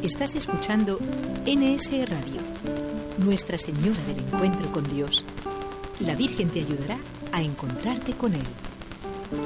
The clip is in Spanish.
Estás escuchando NS Radio, Nuestra Señora del Encuentro con Dios. La Virgen te ayudará a encontrarte con Él.